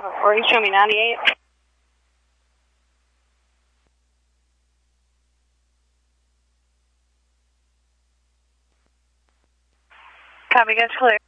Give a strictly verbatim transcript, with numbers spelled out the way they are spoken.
Or you show me ninety-eight. Copy, guys, clear.